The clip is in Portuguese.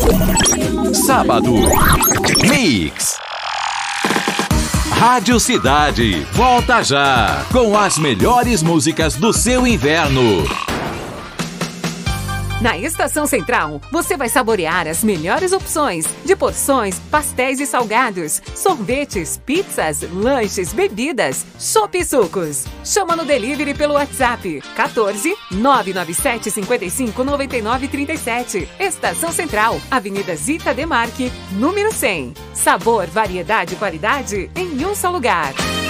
Sábado Mix. Rádio Cidade, volta já com as melhores músicas do seu inverno. Na Estação Central, você vai saborear as melhores opções de porções, pastéis e salgados, sorvetes, pizzas, lanches, bebidas, chopp e sucos. Chama no delivery pelo WhatsApp 14 997 55 99 37. Estação Central, Avenida Zita Demarque, número 100. Sabor, variedade e qualidade em um só lugar.